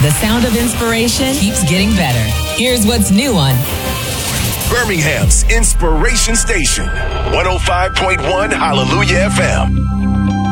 The sound of inspiration keeps getting better. Here's what's new on Birmingham's Inspiration Station, 105.1 Hallelujah FM.